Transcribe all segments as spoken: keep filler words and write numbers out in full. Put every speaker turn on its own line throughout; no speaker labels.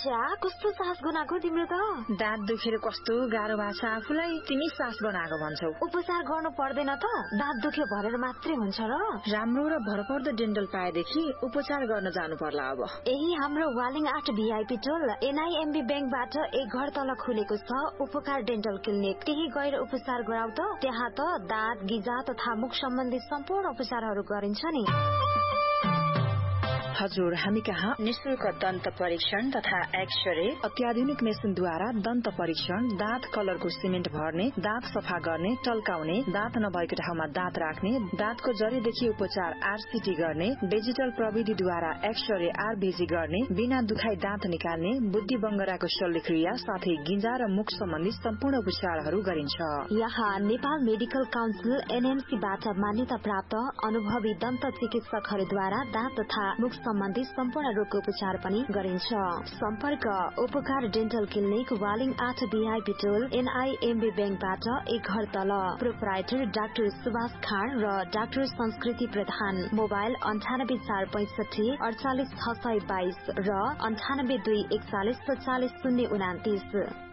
छ्या कस्तो सास गनाको तिम्रो त?
दाँत दुखेर कस्तो गाह्रो भएको छ आफूलाई, तिमी सास गनाको भन्छौ।
उपचार गर्नु पर्दैन त? दाँत दुख्यो भनेर मात्रै हुन्छ र?
राम्रो र भरपर्दो डेन्टल पाएदेखि उपचार गर्न जानु पर्ला अब।
यही हाम्रो वालिङ आठ भिआइपी टोल एनआईएमबी बैंकबाट एक घर तल खुलेको छ उपकार डेन्टल क्लिनिक। त्यही गएर उपचार गराउ त। त्यहाँ त दाँत गिजा तथा मुख सम्बन्धी सम्पूर्ण उपचारहरू गरिन्छ नि।
हजुर, हामी कहाँ निशुल्क दन्त परीक्षण तथा एक्सरे, अत्याधुनिक मेसिनद्वारा दन्त परीक्षण, दाँत कलरको सिमेन्ट भर्ने, दाँत सफा गर्ने, टल्काउने, दाँत नभएको ठाउँमा दाँत राख्ने, दाँतको जरीदेखि उपचार आरसीटी गर्ने, डिजिटल प्रविधिद्वारा एक्सरे आरबीजी गर्ने, बिना दुखाई दाँत निकाल्ने, बुद्धि बङ्गराको शल्यक्रिया साथै गिजा र मुख सम्बन्धी सम्पूर्ण उपचारहरू गरिन्छ।
यहाँ नेपाल मेडिकल काउन्सिल एनएमसीबाट मान्यता प्राप्त अनुभवी दन्त चिकित्सकहरूद्वारा दाँत तथा मुख सम्बन्धी सम्पूर्ण रोगको उपचार पनि गरिन्छ। सम्पर्क उपकार डेन्टल क्लिनिक वालिङ आठ भिआइपी टोल एनआईएमबी बैंकबाट एक घर तल। प्रोपराइटर डाक्टर सुभाष खाँड र डाक्टर संस्कृति प्रधान। मोबाइल अन्ठानब्बे चार पैंसठी अडचालिस छ सय बाइस र अन्ठानब्बे दुई एकचालिस सत्तालिस शून्य उनातिस।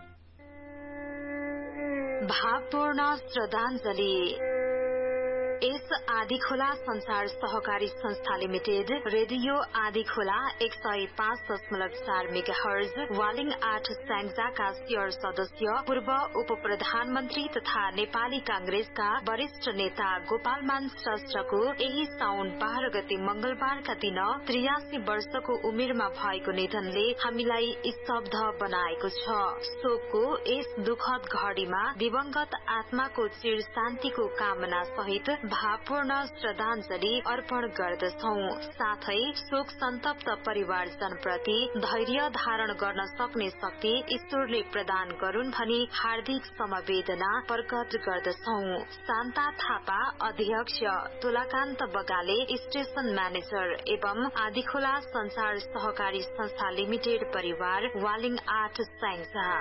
भावपूर्ण श्रद्धाञ्जली। एस आदिखोला संचार सहकारी संस्था लिमिटेड, रेडियो आदिखोला एक सय पाँच दशमलव चार मेगा हर्ज, वालिङ आठ स्याङ्जाका सियर सदस्य, पूर्व उप प्रधानमन्त्री तथा नेपाली कांग्रेसका वरिष्ठ नेता गोपालमान श्रेष्ठको यही साउन बाह्र गते मंगलबारका दिन त्रियासी वर्षको उमेरमा भएको निधनले हामीलाई स्तब्ध बनाएको छ। शोकको यस दुखद घड़ीमा दिवंगत आत्माको चिर शान्तिको कामना सहित भावपूर्ण श्रद्धाञ्जली अर्पण गर्दछौं। साथै शोक सन्तप्त परिवारजनप्रति धैर्य धारण गर्न सक्ने शक्ति ईश्वरले प्रदान गरून् भनी हार्दिक समवेदना प्रकट गर्दछौं। शान्ता थापा अध्यक्ष, तुलाकान्त बगाले स्टेशन म्यानेजर एवं आदिखोला संचार सहकारी संस्था लिमिटेड परिवार, वालिङ आठ स्याङ्जा।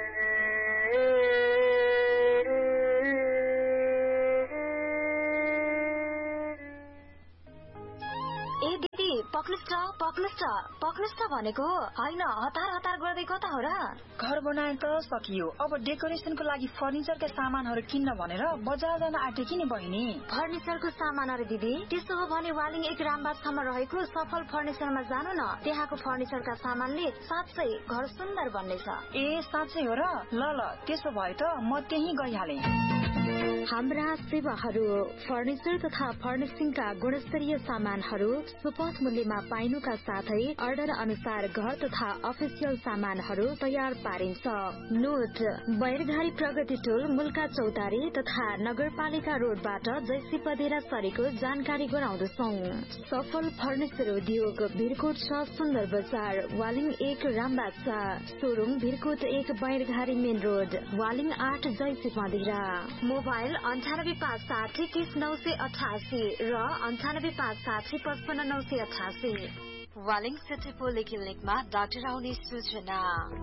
पक्नुस् पक्नुस् पक्नुस् भनेको होइन, हतार हतार गर्दै कता हो र?
घर बनाए त सकियो, अब डेकोरेसनको लागि फर्निचरका सामानहरू किन्न भनेर बजार जान आँटेकी नि बहिनी।
फर्निचरको सामानहरू दिदी? त्यसो हो भने वालिङ एक रामबाछामा रहेको सफल फर्निचरमा जानु न। त्यहाँको फर्निचरका सामानले साँच्चै घर सुन्दर बन्नेछ।
ए साँच्चै हो र? ल ल, त्यसो भए त म त्यही गइहालेँ।
हाम्रा सेवाहरू फर्निचर तथा फर्निशिङका गुणस्तरीय सामानहरू सुपथ मूल्यमा पाइनुका साथै अर्डर अनुसार घर तथा अफिसियल सामानहरू तयार पारिन्छ। नोट, बैरघारी प्रगति टोल मुल्का चौतारी तथा नगरपालिका रोडबाट जैसी पदेरा सरेको जानकारी गराउँदछौ। सफल फर्निचर उद्योग भिरकोट छ सुन्दर बजार, वालिङ एक रामबाछा, सोरुम भिरकोट एक बैरघारी मेन रोड, वालिङ आठ जैसी पदेरा। मोबाइल अन्ठानब्बे पाँच साठी इक्कीस नौ सय अठासी र अन्ठानब्बे पाँच साठी पचपन्न नौ सय अठासी। वालिङ सिटी पोलिक्लिनिकमा डाक्टर आउने सूचना।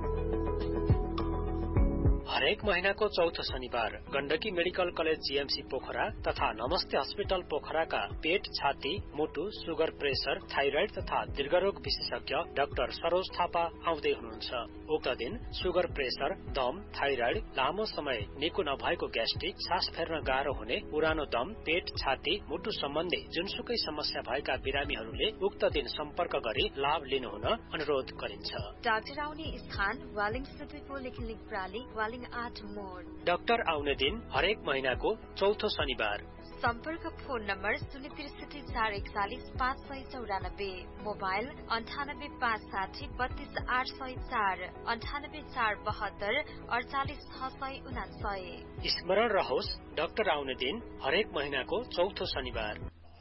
हरेक महीनाको चौथो शनिबार Gandaki medical college GMC Pokhara तथा नमस्ते अस्पताल पोखराका पेट, छाती, मुटु, सुगर, प्रेसर, थाइराइड तथा दीर्घरोग विशेषज्ञ डाक्टर सरोज थापा आउँदै हुनुहुन्छ। उक्त दिन सुगर, प्रेसर, दम, थाइराइड, लामो समय निको नभएको ग्यास्ट्रिक, सास फेर्न गाह्रो हुने, पुरानो दम, पेट, छाती, मुटु सम्बन्धी जुनसुकै समस्या भएका बिरामीहरूले उक्त दिन सम्पर्क गरी लाभ लिनुहुन अनुरोध गरिन्छ।
डाक्टर आउने स्थान वालिङ सिटी पोलिक्लिनिक प्राली, वालिङ आठ मोड।
डाक्टर आउने दिन हरेक महीनाको चौथो शनिबार।
सम्पर्क फोन नम्बर शून्य त्रिसठी चार एकचालिस पाँच सय चौरानब्बे। मोबाइल अन्ठानब्बे पाँच साठी बत्तीस आठ सय चार, अन्ठानब्बे चार बहत्तर अडचालिस छ सय उनासय।
स्मरण रहोस्, डाक्टर आउने दिन हरेक महीनाको चौथो शनिबार।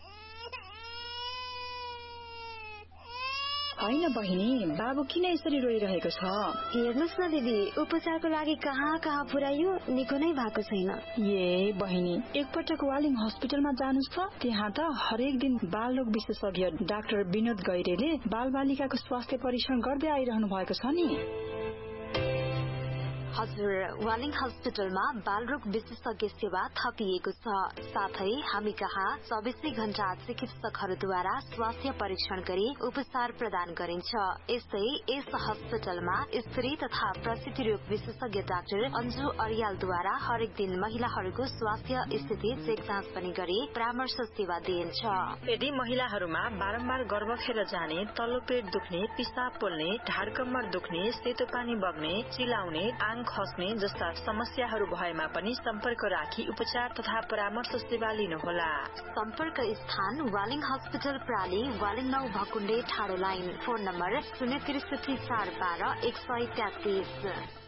होइन बहिनी, बाबु किन यसरी रोइरहेको छ?
हेर्नुहोस् न दिदी, उपचारको लागि कहाँ कहाँ पुर्याइयो, निको नै भएको छैन।
ए बहिनी, एकपटक वालिङ हस्पिटलमा जानुस् त। त्यहाँ त हरेक दिन बाल रोग विशेषज्ञ डाक्टर विनोद गैरेले बाल बालिकाको स्वास्थ्य परीक्षण गर्दै आइरहनु भएको छ नि।
हजुर, वालिङ हस्पिटलमा बालरोग विशेषज्ञ सेवा थपिएको छ। साथै हामी कहाँ चौबिसै घण्टा चिकित्सकहरूद्वारा स्वास्थ्य परीक्षण गरी उपचार प्रदान गरिन्छ। यस्तै यस हस्पिटलमा स्त्री तथा प्रसूति रोग विशेषज्ञ डाक्टर अन्जु अर्यालद्वारा हरेक दिन महिलाहरूको स्वास्थ्य स्थिति चेक जाँच पनि गरी परामर्श सेवा दिइन्छ।
यदि महिलाहरूमा बारम्बार गर्भ खेर जाने, तल्लो पेट दुख्ने, पिसाब पोल्ने, ढाड कम्मर दुख्ने, सेतो पानी बग्ने, चिलाउने, आङ खस्ने जस्ता समस्याहरू भएमा पनि सम्पर्क राखी उपचार तथा परामर्श सेवा लिनुहोला।
सम्पर्क स्थान वालिङ हस्पिटल प्राली, वालिङ नौ भकुण्डे ठाडो लाइन। फोन नम्बर शून्य त्रिसठी चार बाह्र एक सय तेत्तिस।